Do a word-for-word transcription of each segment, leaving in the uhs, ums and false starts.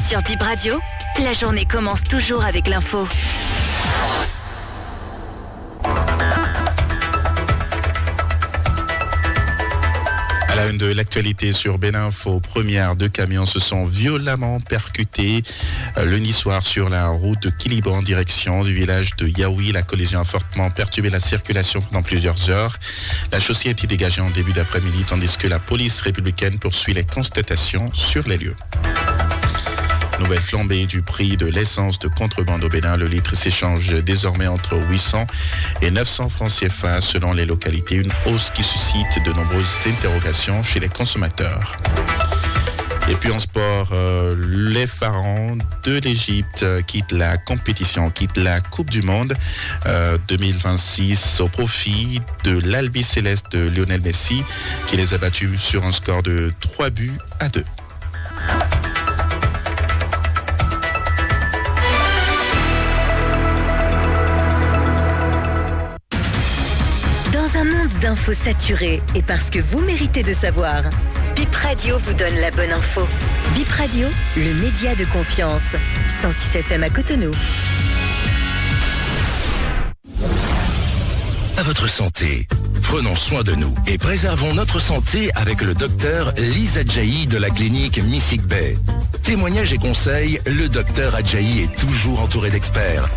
Sur Bip Radio, la journée commence toujours avec l'info. À la une de l'actualité sur Béninfo, première, deux camions se sont violemment percutés lundi soir sur la route de Kilibo en direction du village de Yaoui. La collision a fortement perturbé la circulation pendant plusieurs heures. La chaussée a été dégagée en début d'après-midi, tandis que la police républicaine poursuit les constatations sur les lieux. Nouvelle flambée du prix de l'essence de contrebande au Bénin. Le litre s'échange désormais entre huit cents et neuf cents francs C F A selon les localités. Une hausse qui suscite de nombreuses interrogations chez les consommateurs. Et puis en sport, euh, les pharaons de l'Égypte quittent la compétition, quittent la Coupe du Monde euh, deux mille vingt-six au profit de l'Albi Céleste de Lionel Messi qui les a battus sur un score de trois buts à deux. Dans un monde d'infos saturées et parce que vous méritez de savoir, Bip Radio vous donne la bonne info. Bip Radio, le média de confiance. cent six F M à Cotonou. À votre santé. Prenons soin de nous et préservons notre santé avec le docteur Lise Adjaï de la clinique Missik Bay. Témoignages et conseils, le docteur Adjaï est toujours entouré d'experts.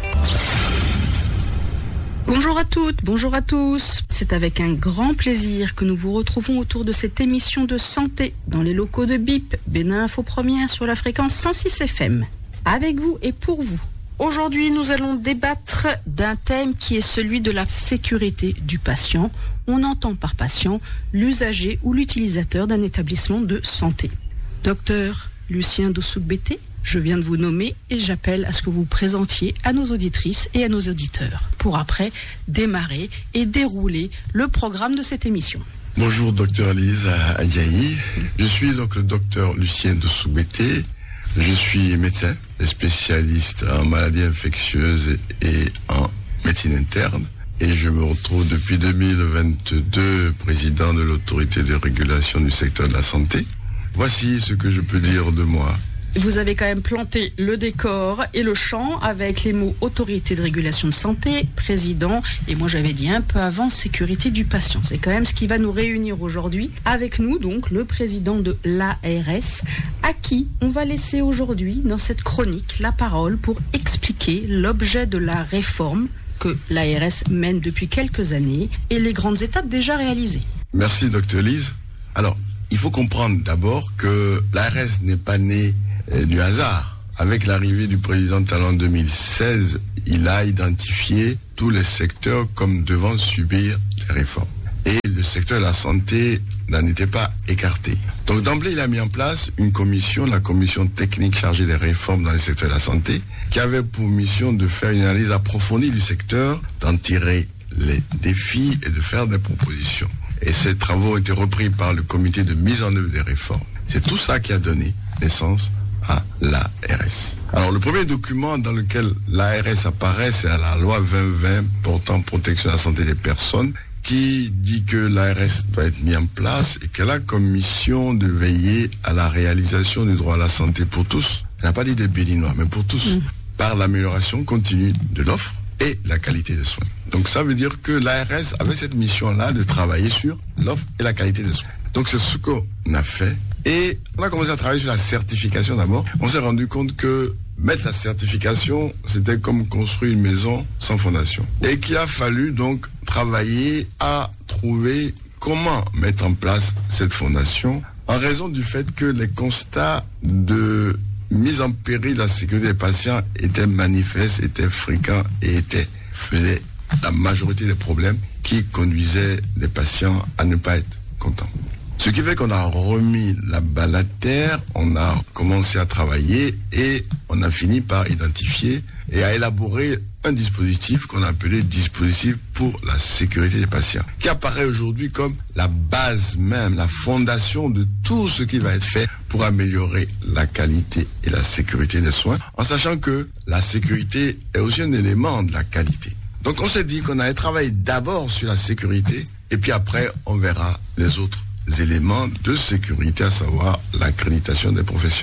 Bonjour à toutes, bonjour à tous. C'est avec un grand plaisir que nous vous retrouvons autour de cette émission de santé dans les locaux de Bip, Bénin Info Première sur la fréquence cent six F M. Avec vous et pour vous. Aujourd'hui, nous allons débattre d'un thème qui est celui de la sécurité du patient. On entend par patient l'usager ou l'utilisateur d'un établissement de santé. Docteur Lucien Dossougbété, je viens de vous nommer et j'appelle à ce que vous vous présentiez à nos auditrices et à nos auditeurs pour après démarrer et dérouler le programme de cette émission. Bonjour docteur Lise Adjaï, je suis donc le docteur Lucien Dossougbété, je suis médecin et spécialiste en maladies infectieuses et en médecine interne et je me retrouve depuis deux mille vingt-deux président de l'autorité de régulation du secteur de la santé. Voici ce que je peux dire de moi. Vous avez quand même planté le décor et le champ avec les mots autorité de régulation de santé, président, et moi j'avais dit un peu avant sécurité du patient. C'est quand même ce qui va nous réunir aujourd'hui. Avec nous donc le président de l'A R S, à qui on va laisser aujourd'hui dans cette chronique la parole pour expliquer l'objet de la réforme que l'A R S mène depuis quelques années et les grandes étapes déjà réalisées. Merci docteur Lise. Alors, il faut comprendre d'abord que l'A R S n'est pas né du hasard. Avec l'arrivée du président Talon en deux mille seize, il a identifié tous les secteurs comme devant subir les réformes. Et le secteur de la santé n'en était pas écarté. Donc d'emblée, il a mis en place une commission, la commission technique chargée des réformes dans le secteur de la santé, qui avait pour mission de faire une analyse approfondie du secteur, d'en tirer les défis et de faire des propositions. Et ces travaux ont été repris par le comité de mise en œuvre des réformes. C'est tout ça qui a donné naissance à l'A R S. Alors le premier document dans lequel l'A R S apparaît, c'est la loi vingt vingt portant protection de la santé des personnes qui dit que l'A R S doit être mis en place et qu'elle a comme mission de veiller à la réalisation du droit à la santé pour tous. Elle n'a pas dit des Béninois, mais pour tous, mmh. par l'amélioration continue de l'offre et la qualité des soins. Donc ça veut dire que l'A R S avait cette mission-là de travailler sur l'offre et la qualité des soins. Donc c'est ce qu'on a fait. Et on a commencé à travailler sur la certification d'abord. On s'est rendu compte que mettre la certification, c'était comme construire une maison sans fondation. Et qu'il a fallu donc travailler à trouver comment mettre en place cette fondation en raison du fait que les constats de mise en péril de la sécurité des patients étaient manifestes, étaient fréquents et étaient, faisaient la majorité des problèmes qui conduisaient les patients à ne pas être contents. Ce qui fait qu'on a remis la balle à terre, on a commencé à travailler et on a fini par identifier et à élaborer un dispositif qu'on a appelé dispositif pour la sécurité des patients, qui apparaît aujourd'hui comme la base même, la fondation de tout ce qui va être fait pour améliorer la qualité et la sécurité des soins, en sachant que la sécurité est aussi un élément de la qualité. Donc on s'est dit qu'on allait travailler d'abord sur la sécurité et puis après on verra les autres éléments de sécurité, à savoir l'accréditation des professionnels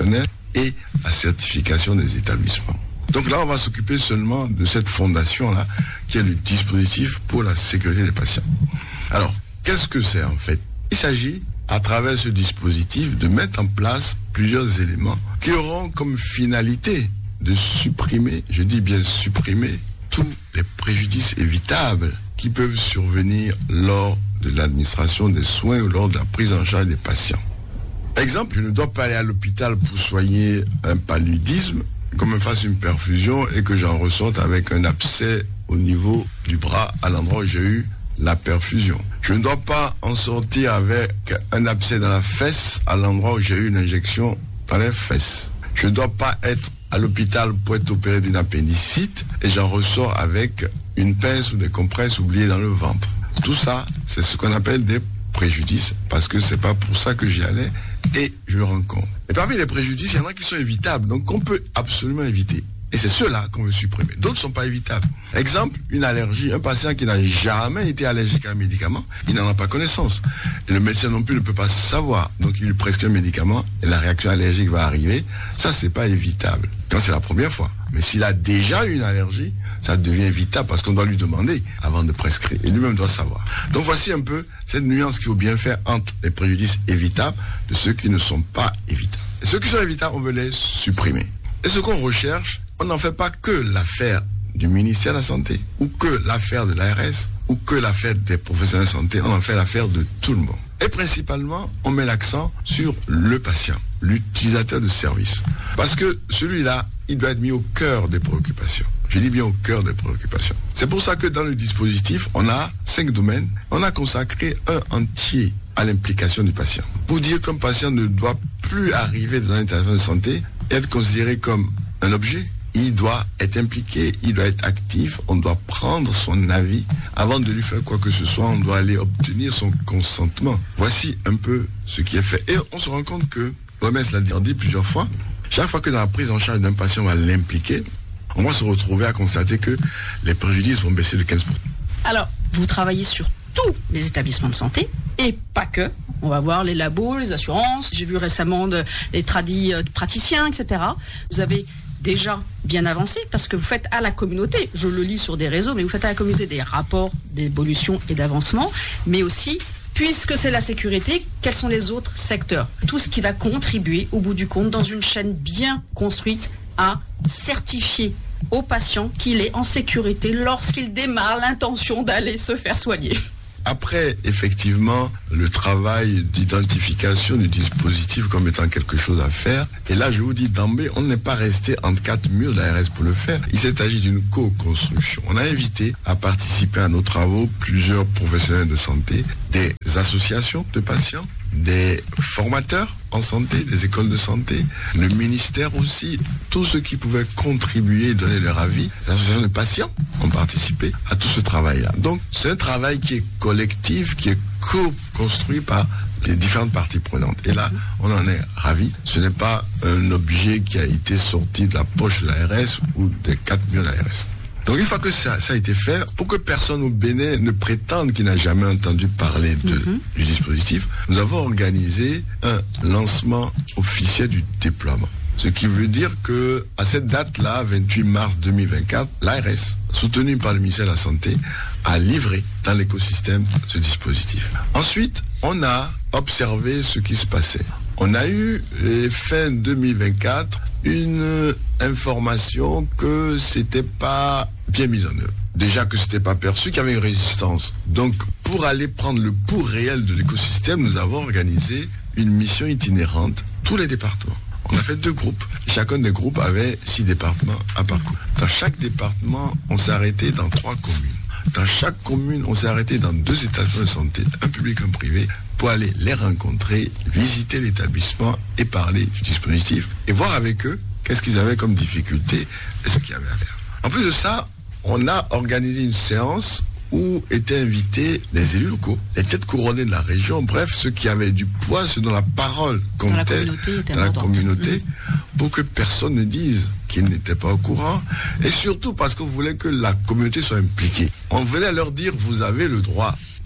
et la certification des établissements. Donc là, on va s'occuper seulement de cette fondation-là, qui est le dispositif pour la sécurité des patients. Alors, qu'est-ce que c'est en fait? Il s'agit, à travers ce dispositif, de mettre en place plusieurs éléments qui auront comme finalité de supprimer, je dis bien supprimer, tous les préjudices évitables qui peuvent survenir lors de l'administration des soins ou lors de la prise en charge des patients. Exemple, je ne dois pas aller à l'hôpital pour soigner un paludisme, qu'on me fasse une perfusion et que j'en ressorte avec un abcès au niveau du bras à l'endroit où j'ai eu la perfusion. Je ne dois pas en sortir avec un abcès dans la fesse à l'endroit où j'ai eu une injection dans les fesses. Je ne dois pas être à l'hôpital pour être opéré d'une appendicite et j'en ressors avec une pince ou des compresses oubliées dans le ventre. Tout ça, c'est ce qu'on appelle des préjudices, parce que c'est pas pour ça que j'y allais et je le rencontre. Et parmi les préjudices, il y en a qui sont évitables, donc qu'on peut absolument éviter. Et c'est ceux-là qu'on veut supprimer. D'autres ne sont pas évitables. Exemple, une allergie. Un patient qui n'a jamais été allergique à un médicament, il n'en a pas connaissance. Et le médecin non plus ne peut pas savoir. Donc il lui prescrit un médicament et la réaction allergique va arriver. Ça, c'est pas évitable. Quand c'est la première fois. Mais s'il a déjà eu une allergie, ça devient évitable parce qu'on doit lui demander avant de prescrire. Et lui-même doit savoir. Donc voici un peu cette nuance qu'il faut bien faire entre les préjudices évitables de ceux qui ne sont pas évitables. Et ceux qui sont évitables, on veut les supprimer. Et ce qu'on recherche, on n'en fait pas que l'affaire du ministère de la Santé, ou que l'affaire de l'A R S, ou que l'affaire des professionnels de santé, on en fait l'affaire de tout le monde. Et principalement, on met l'accent sur le patient, l'utilisateur de service. Parce que celui-là, il doit être mis au cœur des préoccupations. Je dis bien au cœur des préoccupations. C'est pour ça que dans le dispositif, on a cinq domaines. On a consacré un entier à l'implication du patient. Pour dire qu'un patient ne doit plus arriver dans l'intervention de santé et être considéré comme un objet, il doit être impliqué, il doit être actif, on doit prendre son avis. Avant de lui faire quoi que ce soit, on doit aller obtenir son consentement. Voici un peu ce qui est fait. Et on se rend compte que, l'O M S l'a dit plusieurs fois, chaque fois que dans la prise en charge d'un patient, on va l'impliquer, on va se retrouver à constater que les préjudices vont baisser de quinze pour cent. Alors, vous travaillez sur tous les établissements de santé, et pas que. On va voir les labos, les assurances. J'ai vu récemment de, les tradis euh, praticiens, et cetera. Vous avez déjà bien avancé parce que vous faites à la communauté, je le lis sur des réseaux, mais vous faites à la communauté des rapports d'évolution et d'avancement, mais aussi, puisque c'est la sécurité, quels sont les autres secteurs? Tout ce qui va contribuer, au bout du compte, dans une chaîne bien construite, à certifier au patient qu'il est en sécurité lorsqu'il démarre l'intention d'aller se faire soigner. Après, effectivement, le travail d'identification du dispositif comme étant quelque chose à faire, et là, je vous dis d'emblée, on n'est pas resté entre quatre murs de l'A R S pour le faire. Il s'est agi d'une co-construction. On a invité à participer à nos travaux plusieurs professionnels de santé, des associations de patients, des formateurs en santé, des écoles de santé, le ministère aussi, tous ceux qui pouvaient contribuer et donner leur avis, les associations de patients ont participé à tout ce travail-là. Donc, c'est un travail qui est collectif, qui est co-construit par les différentes parties prenantes. Et là, on en est ravis. Ce n'est pas un objet qui a été sorti de la poche de l'A R S ou des quatre murs de l'A R S. Donc une fois que ça, ça a été fait, pour que personne au Bénin ne prétende qu'il n'a jamais entendu parler de, mm-hmm. du dispositif, nous avons organisé un lancement officiel du déploiement. Ce qui veut dire que à cette date-là, vingt-huit mars deux mille vingt-quatre, l'A R S, soutenu par le ministère de la Santé, a livré dans l'écosystème ce dispositif. Ensuite, on a observé ce qui se passait. On a eu, fin deux mille vingt-quatre, une information que c'était pas bien mis en œuvre. Déjà que c'était pas perçu, qu'il y avait une résistance. Donc, pour aller prendre le pouls réel de l'écosystème, nous avons organisé une mission itinérante, tous les départements. On a fait deux groupes. Chacun des groupes avait six départements à parcourir. Dans chaque département, on s'est arrêté dans trois communes. Dans chaque commune, on s'est arrêté dans deux établissements de santé, un public, un privé, pour aller les rencontrer, visiter l'établissement et parler du dispositif et voir avec eux qu'est-ce qu'ils avaient comme difficulté et ce qu'il y avait à faire. En plus de ça, on a organisé une séance où étaient invités les élus locaux, les têtes couronnées de la région, bref, ceux qui avaient du poids, ceux dont la parole comptait dans la communauté, dans la communauté mmh. pour que personne ne dise qu'ils n'étaient pas au courant, et surtout parce qu'on voulait que la communauté soit impliquée. On venait leur dire, vous avez le droit,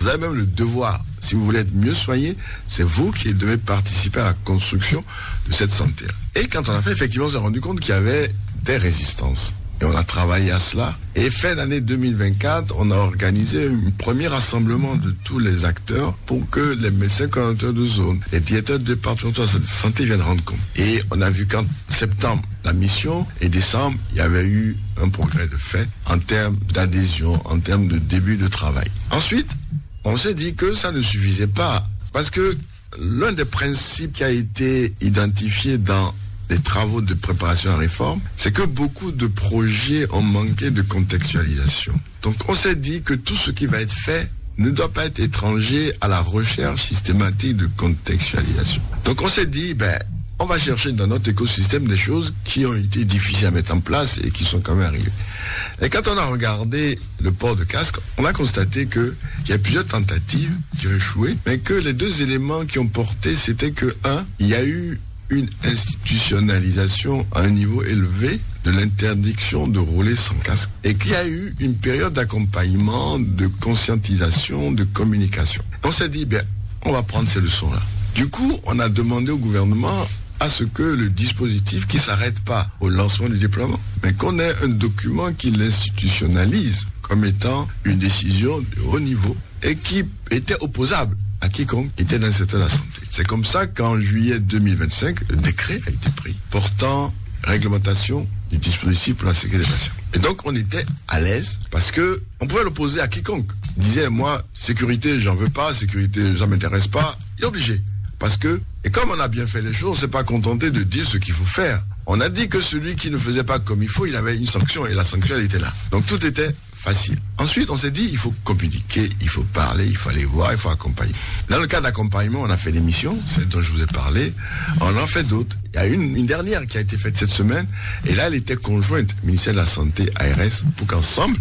Vous avez même le devoir, si vous voulez être mieux soigné, c'est vous qui devez participer à la construction de cette santé. Et quand on a fait, effectivement, on s'est rendu compte qu'il y avait des résistances. Et on a travaillé à cela. Et fin d'année deux mille vingt-quatre, on a organisé un premier rassemblement de tous les acteurs pour que les médecins coordonnateurs de zone, les directeurs départementaux de santé viennent rendre compte. Et on a vu qu'en septembre, la mission, et décembre, il y avait eu un progrès de fait en termes d'adhésion, en termes de début de travail. Ensuite, on s'est dit que ça ne suffisait pas. Parce que l'un des principes qui a été identifié dans les travaux de préparation à la réforme, c'est que beaucoup de projets ont manqué de contextualisation. Donc on s'est dit que tout ce qui va être fait ne doit pas être étranger à la recherche systématique de contextualisation. Donc on s'est dit, ben, on va chercher dans notre écosystème des choses qui ont été difficiles à mettre en place et qui sont quand même arrivées. Et quand on a regardé le port de casque, on a constaté qu'il y a plusieurs tentatives qui ont échoué, mais que les deux éléments qui ont porté, c'était que, un, il y a eu une institutionnalisation à un niveau élevé de l'interdiction de rouler sans casque et qu'il y a eu une période d'accompagnement, de conscientisation, de communication. On s'est dit, ben, on va prendre ces leçons-là. Du coup, on a demandé au gouvernement à ce que le dispositif qui ne s'arrête pas au lancement du déploiement, mais qu'on ait un document qui l'institutionnalise comme étant une décision de haut niveau et qui était opposable à quiconque était dans le secteur de la santé. C'est comme ça qu'en juillet deux mille vingt-cinq, le décret a été pris portant réglementation du dispositif pour la sécurité des patients. Et donc on était à l'aise parce que on pouvait l'opposer à quiconque. Il disait, moi, sécurité, j'en veux pas, sécurité, ça m'intéresse pas. Il est obligé. Parce que, et comme on a bien fait les choses, on s'est pas contenté de dire ce qu'il faut faire. On a dit que celui qui ne faisait pas comme il faut, il avait une sanction et la sanction, elle était là. Donc tout était facile. Ensuite, on s'est dit, il faut communiquer, il faut parler, il faut aller voir, il faut accompagner. Dans le cas d'accompagnement, on a fait des missions, celle dont je vous ai parlé. On en fait d'autres. Il y a une, une dernière qui a été faite cette semaine. Et là, elle était conjointe, ministère de la Santé, A R S, pour qu'ensemble,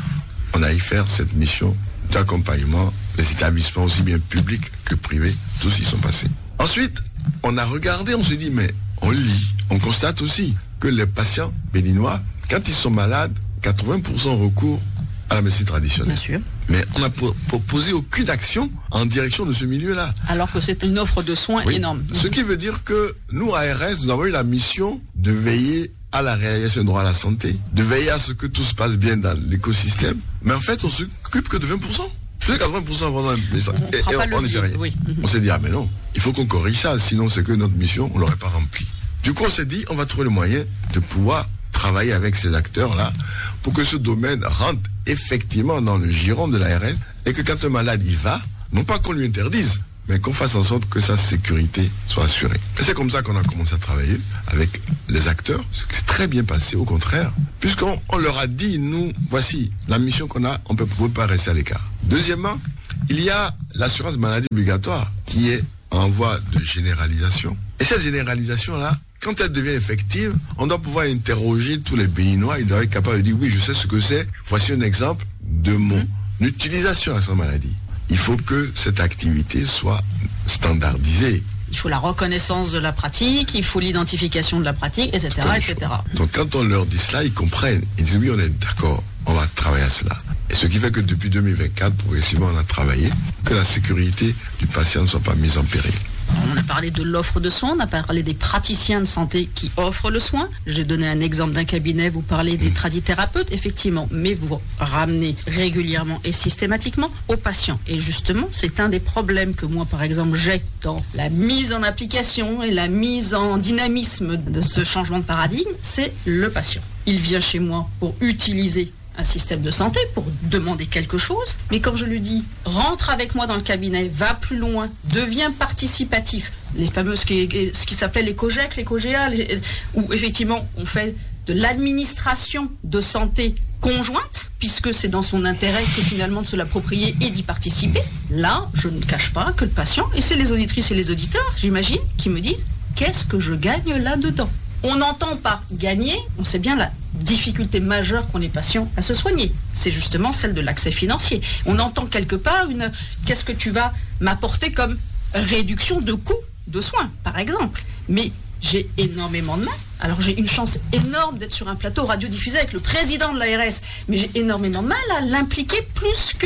on aille faire cette mission d'accompagnement des établissements aussi bien publics que privés. Tous y sont passés. Ensuite, on a regardé, on s'est dit, mais on lit, on constate aussi que les patients béninois, quand ils sont malades, quatre-vingts pour cent recours à la médecine traditionnelle. Bien sûr. Mais on n'a proposé aucune action en direction de ce milieu-là. Alors que c'est une offre de soins oui. énorme. Ce qui veut dire que nous, A R S, nous avons eu la mission de veiller à la réalisation du droit à la santé, de veiller à ce que tout se passe bien dans l'écosystème. Mais en fait, on s'occupe que de vingt pour cent. Plus de quatre-vingts pour cent pendant mais ça, on et, et on n'y fait rien. Oui. On s'est dit, ah mais non, il faut qu'on corrige ça, sinon c'est que notre mission, on l'aurait pas remplie. Du coup, on s'est dit, on va trouver le moyen de pouvoir travailler avec ces acteurs-là pour que ce domaine rentre effectivement dans le giron de l'A R S et que quand un malade y va, non pas qu'on lui interdise, mais qu'on fasse en sorte que sa sécurité soit assurée. Et c'est comme ça qu'on a commencé à travailler avec les acteurs, ce qui s'est très bien passé, au contraire, puisqu'on on leur a dit, nous, voici la mission qu'on a, on ne peut pas rester à l'écart. Deuxièmement, il y a l'assurance maladie obligatoire qui est en voie de généralisation. Et cette généralisation-là, quand elle devient effective, on doit pouvoir interroger tous les Béninois. Ils doivent être capables de dire, oui, je sais ce que c'est. Voici un exemple de mon mmh. utilisation de la maladie. Il faut que cette activité soit standardisée. Il faut la reconnaissance de la pratique, il faut l'identification de la pratique, et cetera, et cetera. Donc quand on leur dit cela, ils comprennent. Ils disent, oui, on est d'accord, on va travailler à cela. Et ce qui fait que depuis deux mille vingt-quatre, progressivement, on a travaillé, que la sécurité du patient ne soit pas mise en péril. On a parlé de l'offre de soins, on a parlé des praticiens de santé qui offrent le soin. J'ai donné un exemple d'un cabinet, vous parlez des tradithérapeutes, effectivement, mais vous ramenez régulièrement et systématiquement aux patients. Et justement, c'est un des problèmes que moi, par exemple, j'ai dans la mise en application et la mise en dynamisme de ce changement de paradigme, c'est le patient. Il vient chez moi pour utiliser un système de santé, pour demander quelque chose, mais quand je lui dis rentre avec moi dans le cabinet, va plus loin, deviens participatif, les fameuses qui, ce qui s'appelait les COGEC, les COGEA, les, où effectivement on fait de l'administration de santé conjointe, puisque c'est dans son intérêt que finalement de se l'approprier et d'y participer. Là, je ne cache pas que le patient, et c'est les auditrices et les auditeurs, j'imagine, qui me disent qu'est-ce que je gagne là-dedans. On entend par gagner, on sait bien la difficulté majeure qu'ont les patients à se soigner. C'est justement celle de l'accès financier. On entend quelque part une qu'est-ce que tu vas m'apporter comme réduction de coûts de soins, par exemple. Mais j'ai énormément de mal. Alors j'ai une chance énorme d'être sur un plateau radiodiffusé avec le président de l'A R S, mais j'ai énormément de mal à l'impliquer plus que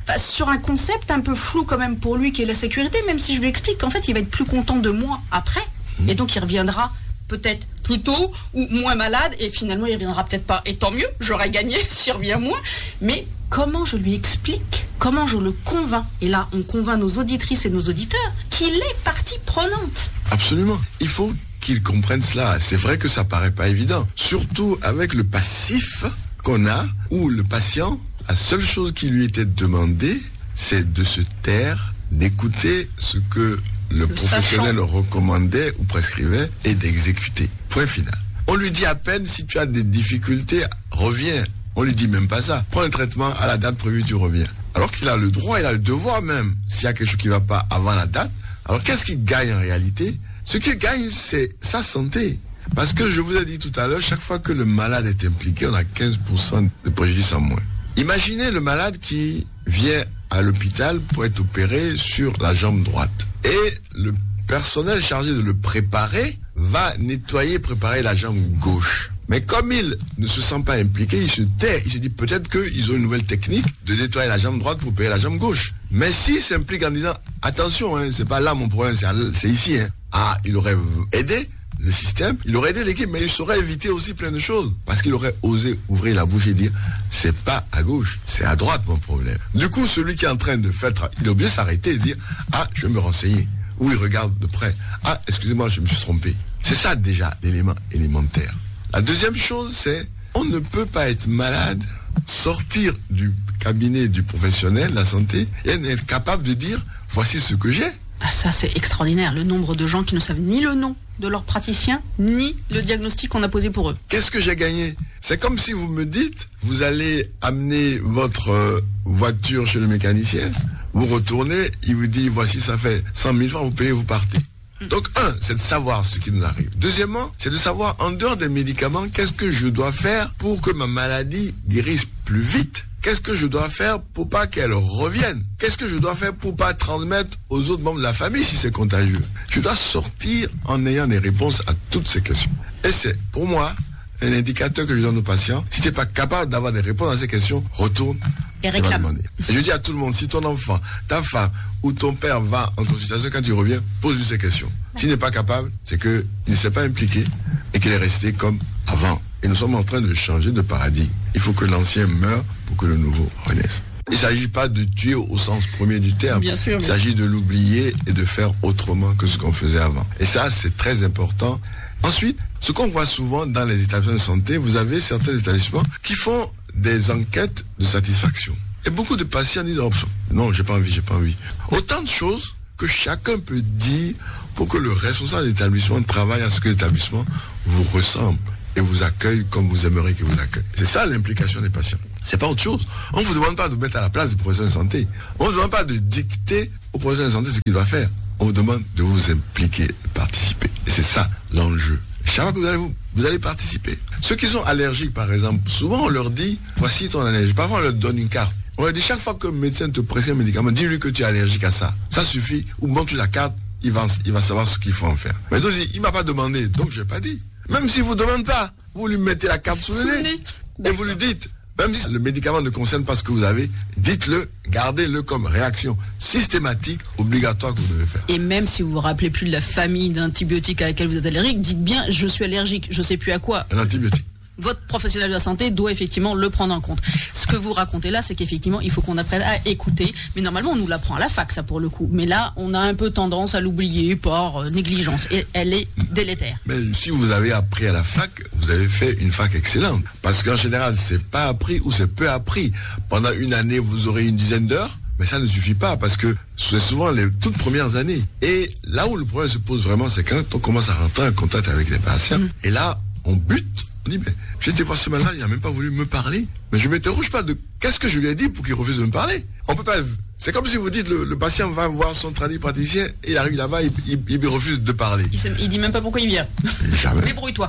Enfin, sur un concept un peu flou quand même pour lui qui est la sécurité, même si je lui explique qu'en fait il va être plus content de moi après, mmh. et donc il reviendra peut-être plus tôt ou moins malade, et finalement il reviendra peut-être pas, et tant mieux, j'aurais gagné s'il revient moins, mais comment je lui explique, comment je le convainc, et là on convainc nos auditrices et nos auditeurs qu'il est partie prenante. Absolument, il faut qu'ils comprennent cela. C'est vrai que ça paraît pas évident, surtout avec le passif qu'on a, où le patient, la seule chose qui lui était demandée, c'est de se taire, d'écouter ce que le, le professionnel sachant. recommandait ou prescrivait et d'exécuter. Point final. On lui dit à peine, si tu as des difficultés, reviens. On lui dit même pas ça. Prends un traitement à la date prévue, tu reviens. Alors qu'il a le droit, il a le devoir même, s'il y a quelque chose qui ne va pas avant la date. Alors qu'est-ce qu'il gagne en réalité? Ce qu'il gagne, c'est sa santé. Parce que je vous ai dit tout à l'heure, chaque fois que le malade est impliqué, on a quinze pour cent de préjudice en moins. Imaginez le malade qui vient à l'hôpital pour être opéré sur la jambe droite. Et le personnel chargé de le préparer va nettoyer, préparer la jambe gauche. Mais comme il ne se sent pas impliqué, il se tait. Il se dit peut-être qu'ils ont une nouvelle technique de nettoyer la jambe droite pour opérer la jambe gauche. Mais s'il s'implique en disant attention, hein, c'est pas là mon problème, c'est, c'est ici. Hein. Ah, il aurait aidé le système, il aurait aidé l'équipe, mais il saurait éviter aussi plein de choses. Parce qu'il aurait osé ouvrir la bouche et dire c'est pas à gauche, c'est à droite mon problème. Du coup, celui qui est en train de faire, il est obligé de s'arrêter et dire ah, je vais me renseigner. Ou il regarde de près. Ah, excusez-moi, je me suis trompé. C'est ça déjà l'élément élémentaire. La deuxième chose, c'est on ne peut pas être malade, sortir du cabinet du professionnel de la santé et être capable de dire voici ce que j'ai. Ah, ça, c'est extraordinaire, le nombre de gens qui ne savent ni le nom de leur praticien, ni le diagnostic qu'on a posé pour eux. Qu'est-ce que j'ai gagné? C'est comme si vous me dites, vous allez amener votre euh, voiture chez le mécanicien, vous retournez, il vous dit, voici, ça fait cent mille francs, vous payez, vous partez. Mmh. Donc, un, c'est de savoir ce qui nous arrive. Deuxièmement, c'est de savoir, en dehors des médicaments, qu'est-ce que je dois faire pour que ma maladie guérisse plus vite? Qu'est-ce que je dois faire pour pas qu'elle revienne? Qu'est-ce que je dois faire pour pas transmettre aux autres membres de la famille si c'est contagieux? Je dois sortir en ayant des réponses à toutes ces questions. Et c'est, pour moi, un indicateur que je donne aux patients. Si tu n'es pas capable d'avoir des réponses à ces questions, retourne et réclame. Et je dis à tout le monde, si ton enfant, ta femme ou ton père va en consultation, quand tu reviens, pose-lui ces questions. S'il n'est pas capable, c'est qu'il ne s'est pas impliqué et qu'il est resté comme avant. Et nous sommes en train de changer de paradigme. Il faut que l'ancien meure pour que le nouveau renaisse. Il ne s'agit pas de tuer au sens premier du terme. Bien sûr, Il s'agit de l'oublier et de faire autrement que ce qu'on faisait avant. Et ça, c'est très important. Ensuite, ce qu'on voit souvent dans les établissements de santé, vous avez certains établissements qui font des enquêtes de satisfaction. Et beaucoup de patients disent, oh, non, j'ai pas envie, j'ai pas envie. Autant de choses que chacun peut dire pour que le responsable de l'établissement travaille à ce que l'établissement vous ressemble et vous accueille comme vous aimeriez qu'il vous accueille. C'est ça l'implication des patients. C'est pas autre chose. On ne vous demande pas de mettre à la place du professionnel de santé. On ne vous demande pas de dicter au professionnel de santé ce qu'il doit faire. On vous demande de vous impliquer, de participer. Et c'est ça l'enjeu. Chaque fois que vous allez, vous, vous allez participer. Ceux qui sont allergiques, par exemple, souvent on leur dit, voici ton allergie. Parfois on leur donne une carte. On leur dit, chaque fois que le médecin te prescrit un médicament, dis-lui que tu es allergique à ça. Ça suffit. Ou montre la carte, il va, il va savoir ce qu'il faut en faire. Mais donc, il ne m'a pas demandé, donc je n'ai pas dit. Même s'il ne vous demande pas, vous lui mettez la carte sous le nez. Et vous lui dites, même si le médicament ne concerne pas ce que vous avez, dites-le, gardez-le comme réaction systématique, obligatoire que vous devez faire. Et même si vous vous rappelez plus de la famille d'antibiotiques à laquelle vous êtes allergique, dites bien, je suis allergique, je ne sais plus à quoi. Un antibiotique. Votre professionnel de la santé doit effectivement le prendre en compte. Ce que vous racontez là, c'est qu'effectivement, il faut qu'on apprenne à écouter. Mais normalement, on nous l'apprend à la fac, ça, pour le coup. Mais là, on a un peu tendance à l'oublier par euh, négligence. Et elle est délétère. Mais si vous avez appris à la fac, vous avez fait une fac excellente. Parce qu'en général, c'est pas appris ou c'est peu appris. Pendant une année, vous aurez une dizaine d'heures. Mais ça ne suffit pas parce que c'est souvent les toutes premières années. Et là où le problème se pose vraiment, c'est quand on commence à rentrer en contact avec les patients. Mmh. Et là, on bute. On dit, mais j'étais voir ce malade, il n'a même pas voulu me parler. Mais je ne m'interroge pas de qu'est-ce que je lui ai dit pour qu'il refuse de me parler. On peut pas. C'est comme si vous dites, le, le patient va voir son tradipraticien, et il arrive là-bas, il, il, il refuse de parler. Il, il dit même pas pourquoi il vient. Jamais. Débrouille-toi.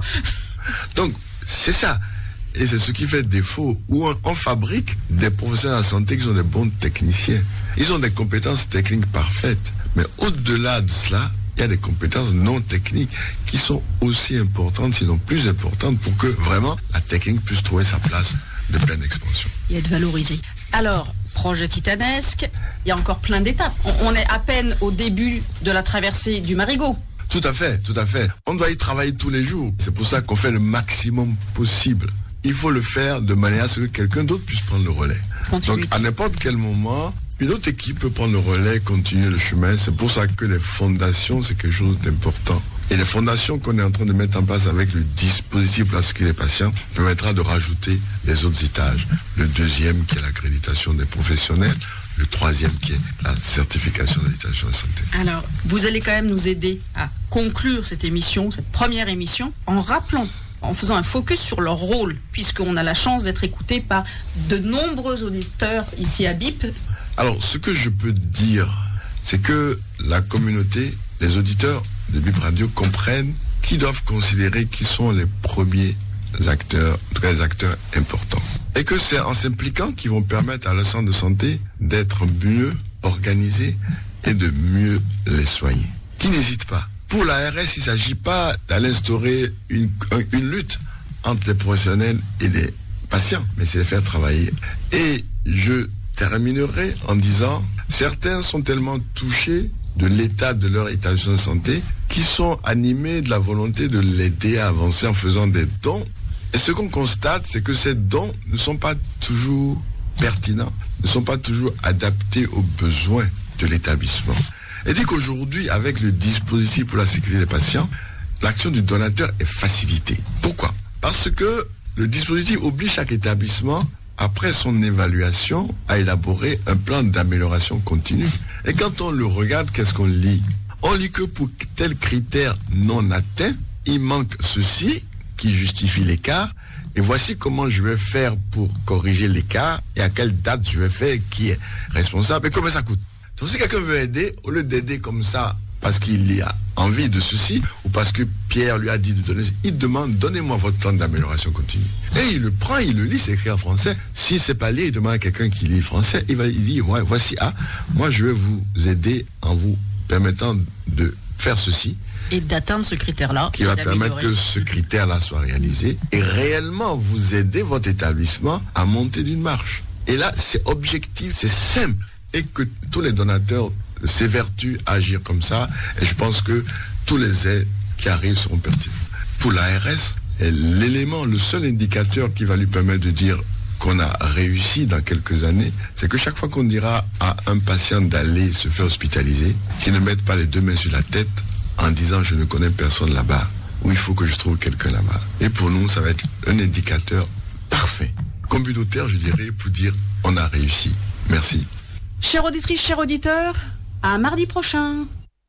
Donc, c'est ça. Et c'est ce qui fait défaut, où on, on fabrique des professionnels de la santé qui sont des bons techniciens. Ils ont des compétences techniques parfaites. Mais au-delà de cela, il y a des compétences non techniques qui sont aussi importantes, sinon plus importantes, pour que vraiment la technique puisse trouver sa place de pleine expansion. Et être valorisée. Alors, projet titanesque. Il y a encore plein d'étapes. On, on est à peine au début de la traversée du Marigot. Tout à fait, tout à fait. On doit y travailler tous les jours. C'est pour ça qu'on fait le maximum possible. Il faut le faire de manière à ce que quelqu'un d'autre puisse prendre le relais. Continue. Donc, à n'importe quel moment, une autre équipe peut prendre le relais, continuer le chemin. C'est pour ça que les fondations, c'est quelque chose d'important. Et les fondations qu'on est en train de mettre en place avec le dispositif pour la sécurité des patients permettra de rajouter les autres étages. Le deuxième, qui est l'accréditation des professionnels. Le troisième, qui est la certification d'habitation de santé. Alors, vous allez quand même nous aider à conclure cette émission, cette première émission, en rappelant, en faisant un focus sur leur rôle, puisqu'on a la chance d'être écouté par de nombreux auditeurs ici à B I P. Alors, ce que je peux dire, c'est que la communauté, les auditeurs de B I P Radio comprennent qu'ils doivent considérer qu'ils sont les premiers acteurs, en tout cas les acteurs importants. Et que c'est en s'impliquant qu'ils vont permettre à leur centre de santé d'être mieux organisés et de mieux les soigner. Qui n'hésite pas. Pour l'A R S, il ne s'agit pas d'aller instaurer une, une lutte entre les professionnels et les patients, mais c'est de les faire travailler. Et je terminerai en disant, certains sont tellement touchés de l'état de leur établissement de santé qui sont animés de la volonté de l'aider à avancer en faisant des dons. Et ce qu'on constate, c'est que ces dons ne sont pas toujours pertinents, ne sont pas toujours adaptés aux besoins de l'établissement. Et dit qu'aujourd'hui, avec le dispositif pour la sécurité des patients, l'action du donateur est facilitée. Pourquoi ? Parce que le dispositif oblige chaque établissement, après son évaluation, à élaborer un plan d'amélioration continue. Et quand on le regarde, qu'est-ce qu'on lit ? On lit que pour tel critère non atteint, il manque ceci qui justifie l'écart, et voici comment je vais faire pour corriger l'écart, et à quelle date je vais faire, qui est responsable, et combien ça coûte. Donc si quelqu'un veut aider, au lieu d'aider comme ça, parce qu'il a envie de ceci, ou parce que Pierre lui a dit de donner, il demande, donnez-moi votre plan d'amélioration continue. Et il le prend, il le lit, c'est écrit en français. Si c'est pas lié, il demande à quelqu'un qui lit français, il va il dit, ouais, voici, ah, moi je vais vous aider en vous permettant de faire ceci. Et d'atteindre ce critère-là. Qui va permettre que ce critère-là soit réalisé et réellement vous aider votre établissement à monter d'une marche. Et là, c'est objectif, c'est simple. Et que tous les donateurs s'évertuent à agir comme ça. Et je pense que tous les aides qui arrivent seront pertinents. Pour l'A R S, l'élément, le seul indicateur qui va lui permettre de dire qu'on a réussi dans quelques années, c'est que chaque fois qu'on dira à un patient d'aller se faire hospitaliser, qu'il ne mette pas les deux mains sur la tête en disant je ne connais personne là-bas, ou il faut que je trouve quelqu'un là-bas. Et pour nous, ça va être un indicateur parfait, communautaire, je dirais, pour dire on a réussi. Merci. Chères auditrices, chers auditeurs, à mardi prochain.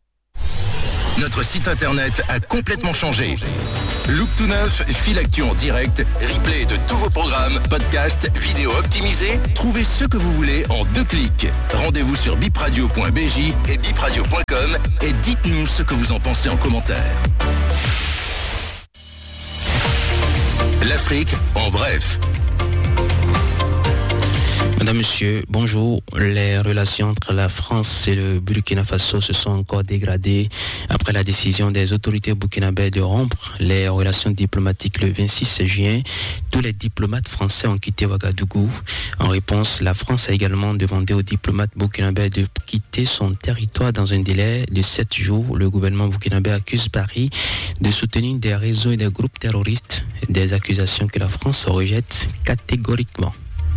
Notre site internet a complètement changé. Look tout neuf, fil actu en direct, replay de tous vos programmes, podcasts, vidéos optimisées. Trouvez ce que vous voulez en deux clics. Rendez-vous sur bipradio point b j et bipradio point com et dites-nous ce que vous en pensez en commentaire. L'Afrique en bref. Madame, Monsieur, bonjour. Les relations entre la France et le Burkina Faso se sont encore dégradées après la décision des autorités burkinabées de rompre les relations diplomatiques le vingt-six juin. Tous les diplomates français ont quitté Ouagadougou. En réponse, la France a également demandé aux diplomates burkinabés de quitter son territoire dans un délai de sept jours. Le gouvernement burkinabé accuse Paris de soutenir des réseaux et des groupes terroristes, des accusations que la France rejette catégoriquement.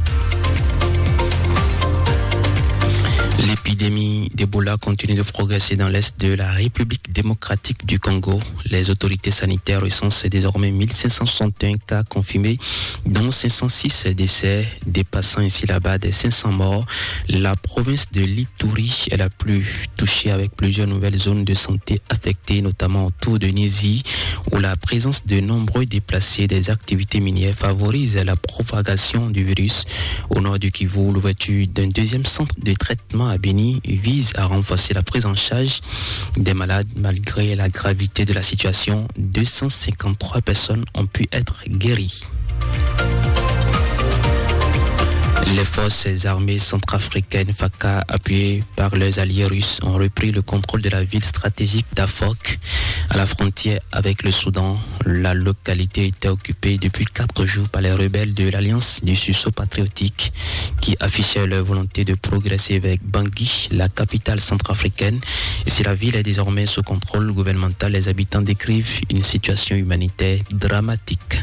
L'épidémie d'Ebola continue de progresser dans l'est de la République démocratique du Congo. Les autorités sanitaires recensent désormais mille cinq cent soixante et un cas confirmés, dont cinq cent six décès, dépassant ainsi la barre des cinq cents morts. La province de l'Ituri est la plus touchée avec plusieurs nouvelles zones de santé affectées, notamment autour de Nizi, où la présence de nombreux déplacés des activités minières favorise la propagation du virus. Au nord du Kivu, l'ouverture d'un deuxième centre de traitement à Béni vise à renforcer la prise en charge des malades. Malgré la gravité de la situation, deux cent cinquante-trois personnes ont pu être guéries. Les forces armées centrafricaines F A C A, appuyées par leurs alliés russes, ont repris le contrôle de la ville stratégique d'Afok, à la frontière avec le Soudan. La localité était occupée depuis quatre jours par les rebelles de l'Alliance du sursaut patriotique qui affichaient leur volonté de progresser vers Bangui, la capitale centrafricaine. Et si la ville est désormais sous contrôle gouvernemental, les habitants décrivent une situation humanitaire dramatique.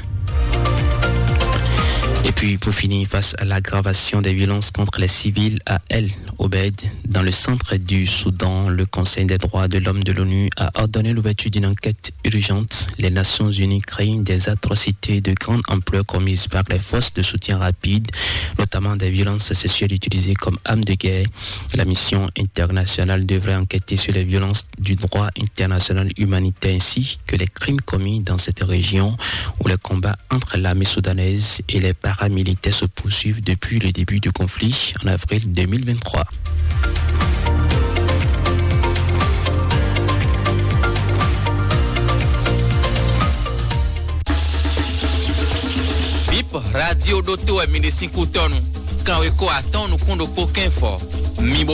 Et puis, pour finir, face à l'aggravation des violences contre les civils à El Obeid, dans le centre du Soudan, le Conseil des droits de l'homme de l'ONU a ordonné l'ouverture d'une enquête urgente. Les Nations Unies craignent des atrocités de grande ampleur commises par les forces de soutien rapide, notamment des violences sexuelles utilisées comme armes de guerre. La mission internationale devrait enquêter sur les violences du droit international humanitaire ainsi que les crimes commis dans cette région où les combats entre l'armée soudanaise et les paramilitaires se poursuivent depuis le début du conflit en avril deux mille vingt-trois. Bip radio doto e mine cinco tonu. Quand we ko aton nous kondo kokin fort. Mi